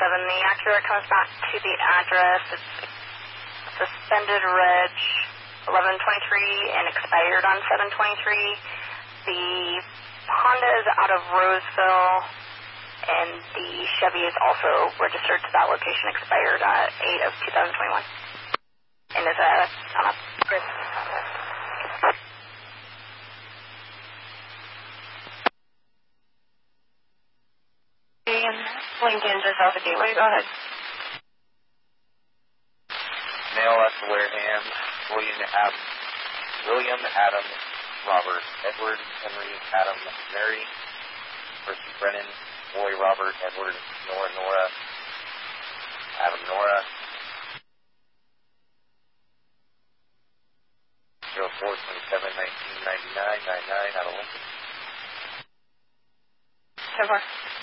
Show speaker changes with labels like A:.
A: The Acura comes back to the address. It's suspended reg 1123 and expired on 723. The Honda is out of Roseville, and the Chevy is also registered to that location, expired 8 of 2021. And is on a risk. Lincoln just off the gateway. Go ahead.
B: Male at Wareham, William Adam Robert Edward Henry Adam Mary Percy Brennan Boy Robert Edward Nora Adam Nora 04/27/1999 99 out of Lincoln.
A: So far.